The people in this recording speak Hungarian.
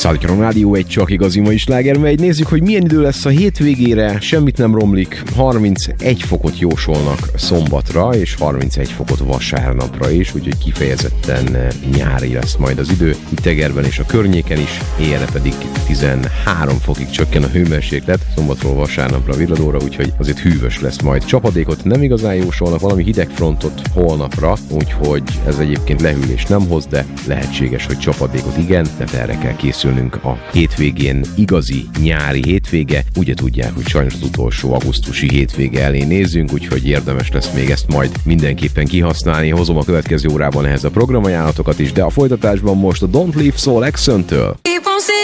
Szállítja a Rádió egy csak igazi mai sláger, megy. Nézzük, hogy milyen idő lesz a hétvégére. Semmit nem romlik. 31 fokot jósolnak szombatra, és 31 fokot vasárnapra is, úgyhogy kifejezetten nyári lesz majd az idő. Itt Egerben és a környéken is, éjjel pedig 13 fokig csökken a hőmérséklet, szombatról vasárnapra villadóra, úgyhogy azért hűvös lesz majd. Csapadékot nem igazán jósolnak, valami hidegfrontot holnapra, úgyhogy ez egyébként lehűlés nem hoz, de lehetséges, hogy csapadékot igen, tehát erre kell készülnünk a hétvégén. Igazi nyári hétvége, ugye tudják, hogy sajnos az utolsó augusztusi hétvége elé nézzünk, úgyhogy érdemes lesz még ezt majd mindenképpen kihasználni. Hozom a következő órában ehhez a programajánlatokat is, de a folytatásban most a Don't Leave Soul Action-től.